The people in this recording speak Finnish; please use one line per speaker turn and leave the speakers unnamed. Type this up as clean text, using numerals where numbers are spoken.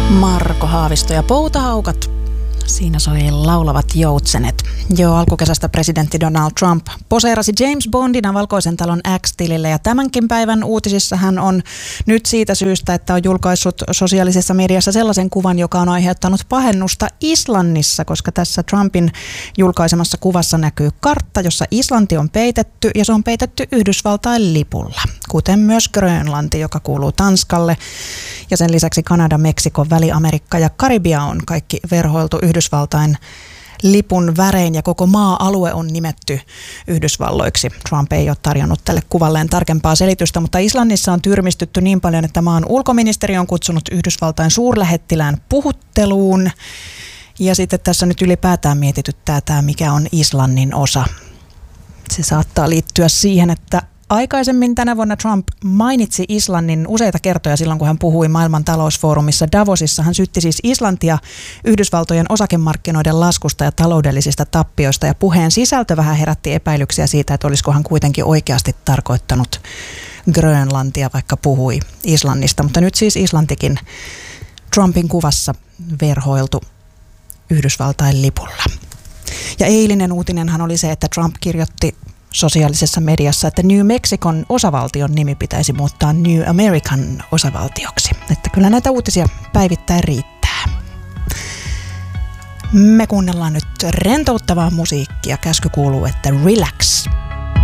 Marko Haavisto ja Poutahaukat. Siinä soi laulavat joutsenet. Jo alkukesästä presidentti Donald Trump poseerasi James Bondina Valkoisen talon X-tilille ja tämänkin päivän uutisissa hän on nyt siitä syystä, että on julkaissut sosiaalisessa mediassa sellaisen kuvan, joka on aiheuttanut pahennusta Islannissa, koska tässä Trumpin julkaisemassa kuvassa näkyy kartta, jossa Islanti on peitetty ja se on peitetty Yhdysvaltain lipulla, kuten myös Grönlanti, joka kuuluu Tanskalle. Ja sen lisäksi Kanada, Meksiko, Väli-Amerikka ja Karibia on kaikki verhoiltu Yhdysvaltain lipun värein ja koko maa-alue on nimetty Yhdysvalloiksi. Trump ei ole tarjonnut tälle kuvalleen tarkempaa selitystä, mutta Islannissa on tyrmistytty niin paljon, että maan ulkoministeri on kutsunut Yhdysvaltain suurlähettilään puhutteluun. Ja sitten tässä nyt ylipäätään mietityttää tämä, mikä on Islannin osa. Se saattaa liittyä siihen, että aikaisemmin tänä vuonna Trump mainitsi Islannin useita kertoja silloin, kun hän puhui maailman talousfoorumissa Davosissa. Hän syytti siis Islantia Yhdysvaltojen osakemarkkinoiden laskusta ja taloudellisista tappioista. Ja puheen sisältö vähän herätti epäilyksiä siitä, että olisiko hän kuitenkin oikeasti tarkoittanut Grönlantia, vaikka puhui Islannista. Mutta nyt siis Islantikin Trumpin kuvassa verhoiltu Yhdysvaltain lipulla. Ja eilinen uutinenhan oli se, että Trump kirjoitti sosiaalisessa mediassa, että New Mexicon osavaltion nimi pitäisi muuttaa New American osavaltioksi. Että kyllä näitä uutisia päivittäin riittää. Me kuunnellaan nyt rentouttavaa musiikkia. Käsky kuuluu, että relax.